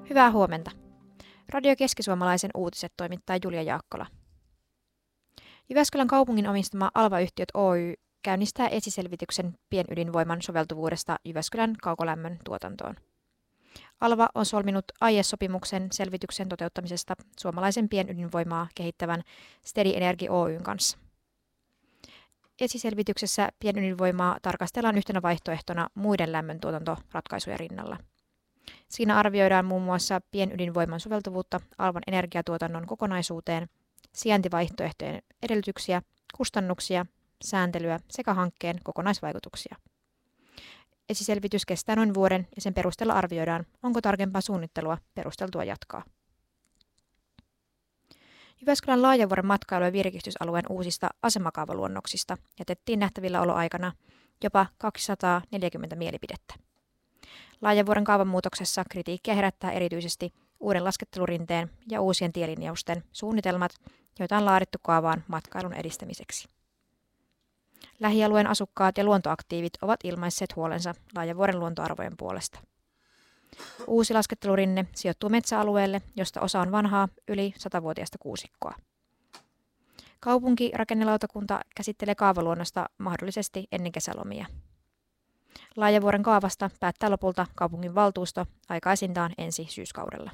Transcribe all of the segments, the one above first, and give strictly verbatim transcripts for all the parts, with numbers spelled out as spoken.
Hyvää huomenta. Radio Keskisuomalaisen uutiset toimittaa Julia Jaakkola. Jyväskylän kaupungin omistama Alva-yhtiöt Oy käynnistää esiselvityksen pienydinvoiman soveltuvuudesta Jyväskylän kaukolämmön tuotantoon. Alva on solminut aiesopimuksen selvityksen toteuttamisesta suomalaisen pienydinvoimaa kehittävän Steady Energy Oyn kanssa. Esiselvityksessä pienydinvoimaa tarkastellaan yhtenä vaihtoehtona muiden lämmöntuotantoratkaisujen rinnalla. Siinä arvioidaan muun muassa pienydinvoiman soveltuvuutta Alvan energiatuotannon kokonaisuuteen, sijaintivaihtoehtojen edellytyksiä, kustannuksia, sääntelyä sekä hankkeen kokonaisvaikutuksia. Esiselvitys kestää noin vuoden ja sen perusteella arvioidaan, onko tarkempaa suunnittelua perusteltua jatkaa. Jyväskylän Laajavuoren matkailu- ja virkistysalueen uusista asemakaavaluonnoksista jätettiin nähtävillä oloaikana jopa kaksisataaneljäkymmentä mielipidettä. Laajavuoren kaavamuutoksessa kritiikkiä herättää erityisesti uuden laskettelurinteen ja uusien tielinjausten suunnitelmat, joita on laadittu kaavaan matkailun edistämiseksi. Lähialueen asukkaat ja luontoaktiivit ovat ilmaisseet huolensa Laajavuoren luontoarvojen puolesta. Uusi laskettelurinne sijoittuu metsäalueelle, josta osa on vanhaa yli satavuotiaista kuusikkoa. Kaupunkirakennelautakunta käsittelee kaavaluonnosta mahdollisesti ennen kesälomia. Laajavuoren kaavasta päättää lopulta kaupungin valtuusto aikaisintaan ensi syyskaudella.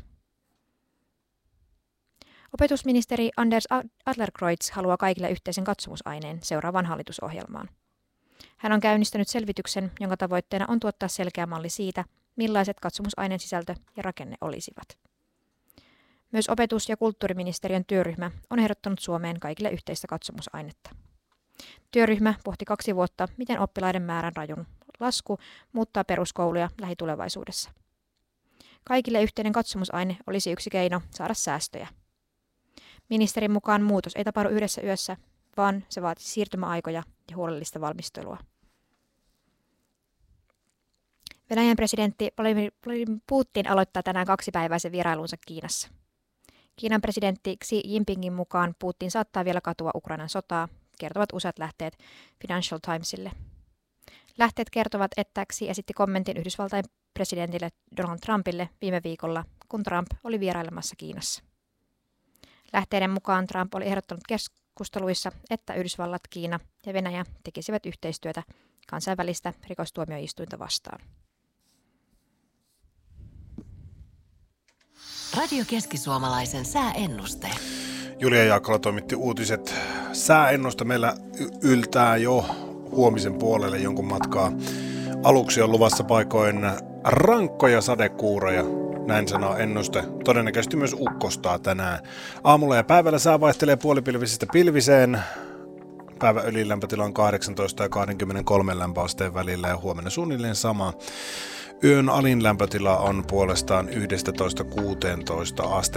Opetusministeri Anders Adlercreutz haluaa kaikille yhteisen katsomusaineen seuraavaan hallitusohjelmaan. Hän on käynnistänyt selvityksen, jonka tavoitteena on tuottaa selkeä malli siitä, millaiset katsomusaineen sisältö ja rakenne olisivat. Myös opetus- ja kulttuuriministeriön työryhmä on ehdottanut Suomeen kaikille yhteistä katsomusainetta. Työryhmä pohti kaksi vuotta, miten oppilaiden määrän rajun lasku muuttaa peruskouluja lähitulevaisuudessa. Kaikille yhteinen katsomusaine olisi yksi keino saada säästöjä. Ministerin mukaan muutos ei tapahdu yhdessä yössä, vaan se vaatisi siirtymäaikoja ja huolellista valmistelua. Venäjän presidentti Vladimir Putin aloittaa tänään kaksipäiväisen vierailunsa Kiinassa. Kiinan presidentti Xi Jinpingin mukaan Putin saattaa vielä katua Ukrainan sotaa, kertovat useat lähteet Financial Timesille. Lähteet kertovat, että Xi esitti kommentin Yhdysvaltain presidentille Donald Trumpille viime viikolla, kun Trump oli vierailemassa Kiinassa. Lähteiden mukaan Trump oli ehdottanut keskusteluissa, että Yhdysvallat, Kiina ja Venäjä tekisivät yhteistyötä kansainvälistä rikostuomioistuinta vastaan. Radio Keskisuomalaisen sääennuste. Julia Jaakkola toimitti uutiset. Sääennuste meillä y- yltää jo huomisen puolelle jonkun matkaa. Aluksi on luvassa paikoin rankkoja sadekuuroja. Näin sanoo ennuste. Todennäköisesti myös ukkostaa tänään. Aamulla ja päivällä sää vaihtelee puolipilvisestä pilviseen. Päivän ylilämpötila on kahdeksantoista ja kaksikymmentäkolme lämpöasteen välillä ja huomenna suunnilleen sama. Yön alin lämpötila on puolestaan yksitoista kuusitoista astetta.